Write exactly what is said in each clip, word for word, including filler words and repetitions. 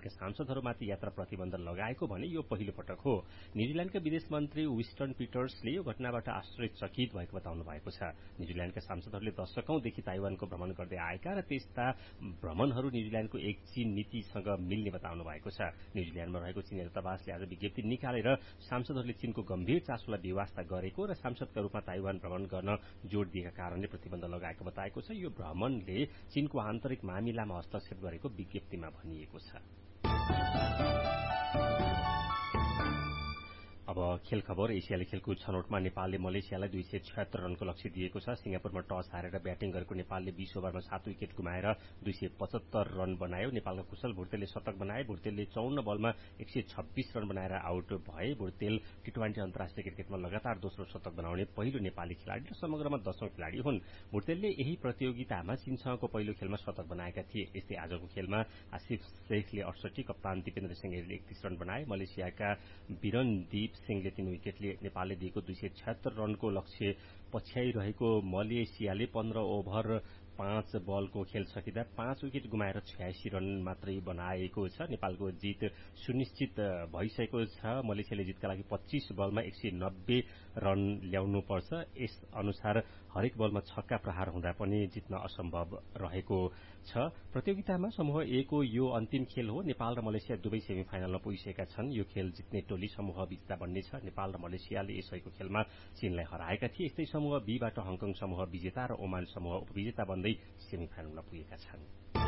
न्यूजील्याण्डका सांसदहरूमाथि यात्रा प्रतिबन्ध लगाएको भने यो पहिलो पटक हो। न्यूजील्याण्डका विदेश मन्त्री विस्टन पिटर्सले यो घटनाबाट आश्चर्यचकित भएको बताउनु भएको छ। न्यूजील्याण्डका सांसदहरूले दशकौंदेखि ताइवानको भ्रमण गर्दै आएका र त्यस्ता भ्रमणहरू न्यूजील्याण्डको एक चीन नीतिसँग मिल्ने बताउनु भएको छ। न्यूजील्याण्डमा रहेको चीनी दूतावासले आज विज्ञप्ति निकालेर सांसदहरूले चीनको गम्भीर चासोलाई बेवास्ता गरेको र सांसदका रूपमा ताइवान भ्रमण गर्न जोड़ दिएका कारणले प्रतिबन्ध लगाएको बताएको छ। यो भ्रमणले चीनको आन्तरिक मामिलामा हस्तक्षेप गरेको विज्ञप्तिमा भनिएको छ। अब खेल खबर। एसियाली खेलकुद छनौटमा नेपालले मलेसियालाई दुई सय छयत्तर रनको लक्ष्य दिएको छ। सिंगापुरमा टस हारेर ब्याटिङ गरेको नेपालले बीस ओभरमा सात विकेट गुमाएर दुई सय पचहत्तर रन बनायो। नेपालका कुशल भुर्तेलले शतक बनाए। भुर्तेलले चौन्न बलमा एक सय छब्बीस रन बनाएर आउट भए। भुर्तेल टी ट्वेन्टी अन्तर्राष्ट्रिय क्रिकेटमा लगातार दोस्रो शतक बनाउने पहिलो नेपाली खेलाडी र समग्रमा दशौं खेलाडी हुन्। भुर्तेलले यही प्रतियोगितामा चीनसँगको पहिलो खेलमा शतक बनाएका थिए। यस्तै आजको खेलमा आसिफ शेखले अडसठी, कप्तान दिपेन्द्र सिंहले एकतीस रन बनाए। मलेसियाका बिरनदीप सिंहले तीन विकेटले नेपालले दिएको दुई सय छयत्तर रनको लक्ष्य पछ्याइरहेको मलेसियाले पन्ध्र ओभर पाँच बलको खेल सकिँदा पाँच विकेट गुमाएर छयासी रन मात्रै बनाएको छ। नेपालको जित सुनिश्चित भइसकेको छ। मलेसियाले जितका लागि पच्चीस बलमा एक सय नब्बे रन ल्याउनु पर्छ। यस अनुसार हरेक बलमा छक्का प्रहार हुँदा पनि जित्न असम्भव रहेको छ। प्रतियोगितामा समूह ए को यो अन्तिम खेल हो। नेपाल र मलेसिया दुवै सेमी फाइनलमा पुगिसकेका छन्। यो खेल जित्ने टोली समूह विजेता बन्नेछ। नेपाल र मलेसियाले यसैको खेलमा चीनलाई हराएका थिए। यस्तै समूह बी बाट हङकङ समूह विजेता र ओमान समूह उपविजेता बन्दै सेमी फाइनलमा पुगेका छन्।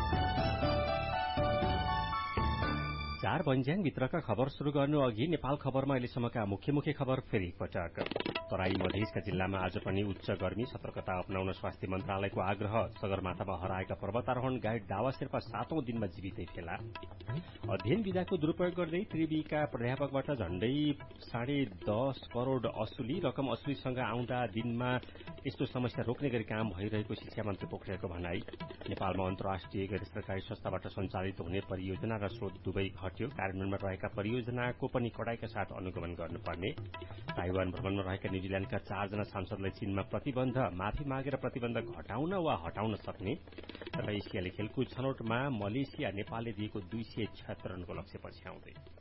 चार बन्ज्याङ भित्रका खबर शुरू गर्नु अघि नेपाल खबरमा अहिलेसम्मका मुख्य मुख्य खबर फेरि एकपटक। तराई मधेसका जिल्लामा आज पनि उच्च गर्मी, सतर्कता अपनाउन स्वास्थ्य मन्त्रालयको आग्रह। सगरमाथामा हराएका पर्वतारोहण गाइड दावा शेर्पा सातौं दिनमा जीवितै फेला। अध्ययन विधाको दुरूपयोग गर्दै त्रिवीका प्राध्यापकबाट झण्डै साढे दस करोड़ असुली। रकम असुलीसँग आउँदा दिनमा यस्तो समस्या रोक्ने गरी काम भइरहेको शिक्षा मन्त्री पोखरेलको भनाई। नेपालमा अन्तर्राष्ट्रिय गैर सरकारी संस्थाबाट सञ्चालित हुने परियोजना र स्रोत दुवै हट्यो। कार्यान्वयनमा रहेका परियोजनाको पनि कडाइका साथ अनुगमन गर्नुपर्ने। ताइवान भ्रमणमा रहेका न्यूजील्याण्डका चारजना सांसदलाई चीनमा प्रतिबन्ध, माफी मागेर प्रतिबन्ध घटाउन वा हटाउन सक्ने। र एसियाली खेलकुद छनौटमा मलेसिया नेपालले दिएको दुई सय छयत्तर रनको लक्ष्य पछ्याउँदै।